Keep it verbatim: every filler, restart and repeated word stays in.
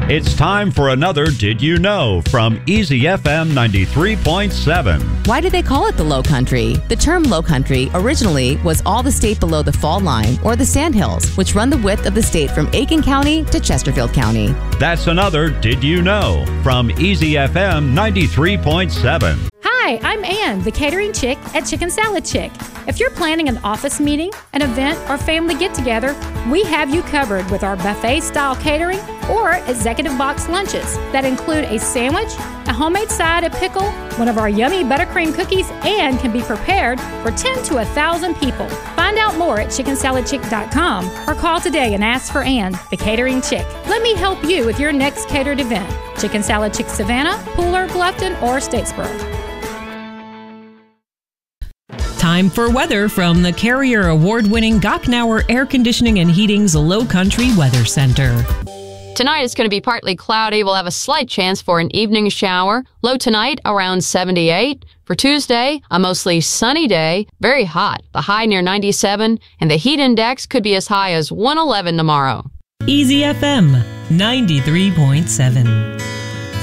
It's time for another Did You Know from Easy F M ninety-three point seven. Why do they call it the Low Country? The term Low Country originally was all the state below the fault line, or the Sandhills, which run the width of the state from Aiken County to Chesterfield County. That's another Did You Know from Easy F M ninety-three point seven. Hi, I'm Ann, the catering chick at Chicken Salad Chick. If you're planning an office meeting, an event, or family get-together, we have you covered with our buffet-style catering or executive box lunches that include a sandwich, a homemade side, a pickle, one of our yummy buttercream cookies, and can be prepared for ten to one thousand people. Find out more at chicken salad chick dot com or call today and ask for Ann, the catering chick. Let me help you with your next catered event. Chicken Salad Chick Savannah, Pooler, Bluffton, or Statesboro. Time for weather from the Carrier Award-winning Gochnauer Air Conditioning and Heating's Low Country Weather Center. Tonight it's going to be partly cloudy. We'll have a slight chance for an evening shower. Low tonight around seventy-eight. For Tuesday, a mostly sunny day, very hot. The high near ninety-seven, and the heat index could be as high as one eleven tomorrow. Easy F M ninety-three point seven.